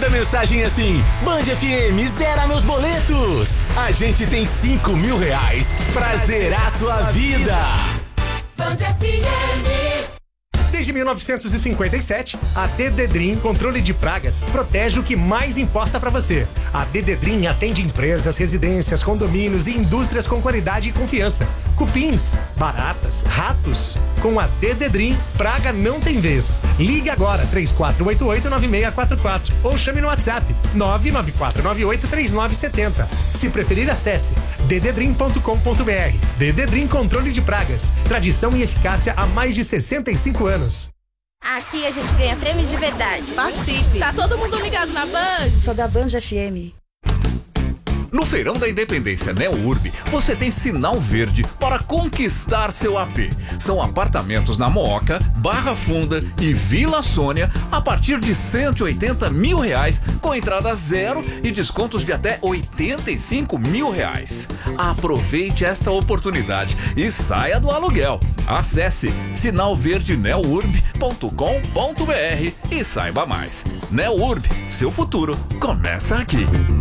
Manda mensagem assim: Band FM zera meus boletos. A gente tem R$5.000 pra zerar sua vida. Band FM. Desde 1957, a Dededrim Controle de Pragas protege o que mais importa para você. A Dededrim atende empresas, residências, condomínios e indústrias com qualidade e confiança. Cupins, baratas, ratos. Com a Dededrim, praga não tem vez. Ligue agora, 3488-9644 ou chame no WhatsApp 994983970. Se preferir, acesse dededrim.com.br. Dededrim Controle de Pragas. Tradição e eficácia há mais de 65 anos. Aqui a gente ganha prêmio de verdade. Participe. Tá todo mundo ligado na Band? Sou da Band FM. No Feirão da Independência NeoUrb, você tem sinal verde para conquistar seu AP. São apartamentos na Mooca, Barra Funda e Vila Sônia a partir de R$180 mil, com entrada zero e descontos de até R$85 mil. Aproveite esta oportunidade e saia do aluguel. Acesse sinalverdeneourb.com.br e saiba mais. NeoUrb, seu futuro começa aqui.